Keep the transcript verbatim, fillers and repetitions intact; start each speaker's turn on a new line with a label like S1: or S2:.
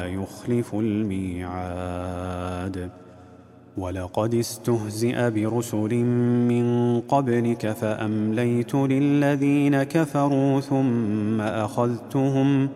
S1: يخلف الميعاد. ولقد استهزئ برسل من قبلك فأمليت للذين كفروا ثم أخذتهم